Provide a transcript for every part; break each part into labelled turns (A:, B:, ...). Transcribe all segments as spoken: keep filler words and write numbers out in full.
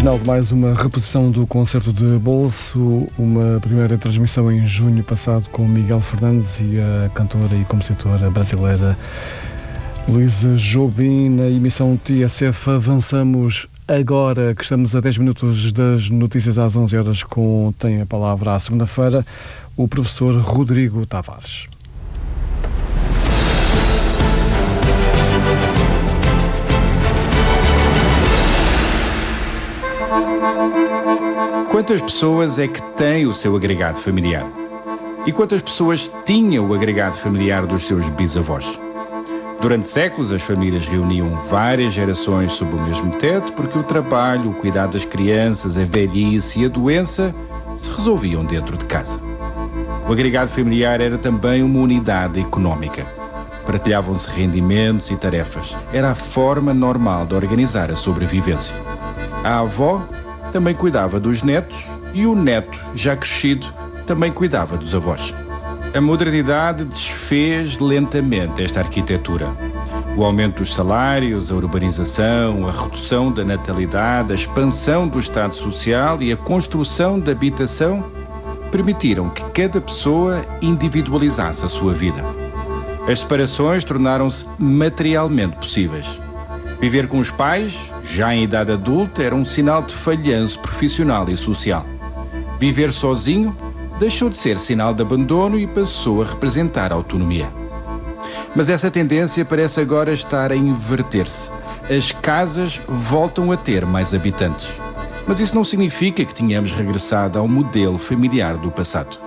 A: Final de mais uma reposição do concerto de bolso, uma primeira transmissão em junho passado com Miguel Fernandes e a cantora e compositora brasileira Luísa Jobim. Na emissão T S F avançamos agora, que estamos a dez minutos das notícias às onze horas, com tem a palavra à segunda-feira o professor Rodrigo Tavares.
B: Quantas pessoas é que têm o seu agregado familiar? E quantas pessoas tinham o agregado familiar dos seus bisavós? Durante séculos, as famílias reuniam várias gerações sob o mesmo teto porque o trabalho, o cuidado das crianças, a velhice e a doença se resolviam dentro de casa. O agregado familiar era também uma unidade económica. Partilhavam-se rendimentos e tarefas. Era a forma normal de organizar a sobrevivência. A avó também cuidava dos netos e o neto, já crescido, também cuidava dos avós. A modernidade desfez lentamente esta arquitetura. O aumento dos salários, a urbanização, a redução da natalidade, a expansão do Estado Social e a construção da habitação permitiram que cada pessoa individualizasse a sua vida. As separações tornaram-se materialmente possíveis. Viver com os pais, já em idade adulta, era um sinal de falhanço profissional e social. Viver sozinho deixou de ser sinal de abandono e passou a representar a autonomia. Mas essa tendência parece agora estar a inverter-se. As casas voltam a ter mais habitantes. Mas isso não significa que tenhamos regressado ao modelo familiar do passado.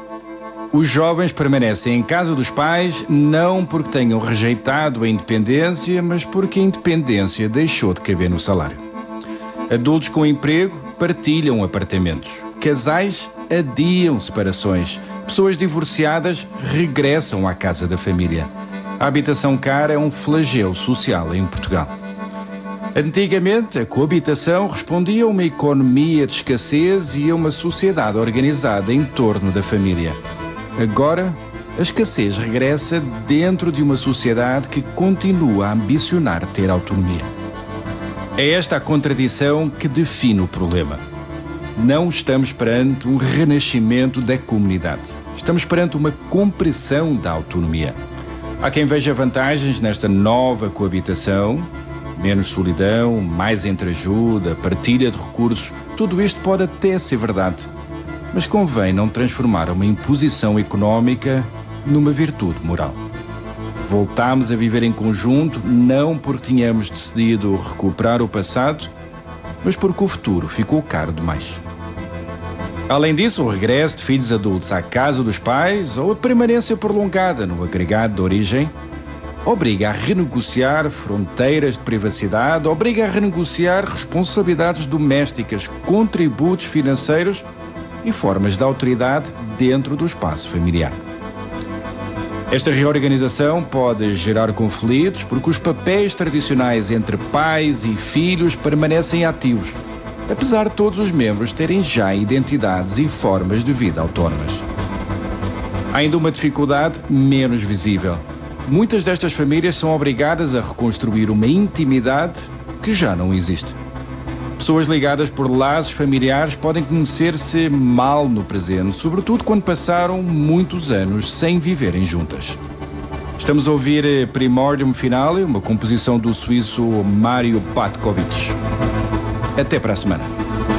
B: Os jovens permanecem em casa dos pais não porque tenham rejeitado a independência, mas porque a independência deixou de caber no salário. Adultos com emprego partilham apartamentos. Casais adiam separações. Pessoas divorciadas regressam à casa da família. A habitação cara é um flagelo social em Portugal. Antigamente, a coabitação respondia a uma economia de escassez e a uma sociedade organizada em torno da família. Agora, a escassez regressa dentro de uma sociedade que continua a ambicionar ter autonomia. É esta a contradição que define o problema. Não estamos perante um renascimento da comunidade. Estamos perante uma compressão da autonomia. Há quem veja vantagens nesta nova coabitação, menos solidão, mais entreajuda, partilha de recursos. Tudo isto pode até ser verdade. Mas convém não transformar uma imposição económica numa virtude moral. Voltámos a viver em conjunto não porque tínhamos decidido recuperar o passado, mas porque o futuro ficou caro demais. Além disso, o regresso de filhos adultos à casa dos pais ou a permanência prolongada no agregado de origem obriga a renegociar fronteiras de privacidade, obriga a renegociar responsabilidades domésticas, contributos financeiros e formas de autoridade dentro do espaço familiar. Esta reorganização pode gerar conflitos porque os papéis tradicionais entre pais e filhos permanecem ativos, apesar de todos os membros terem já identidades e formas de vida autónomas. Há ainda uma dificuldade menos visível. Muitas destas famílias são obrigadas a reconstruir uma intimidade que já não existe. Pessoas ligadas por laços familiares podem conhecer-se mal no presente, sobretudo quando passaram muitos anos sem viverem juntas. Estamos a ouvir Primordium Finale, uma composição do suíço Mario Patkovic. Até para a semana.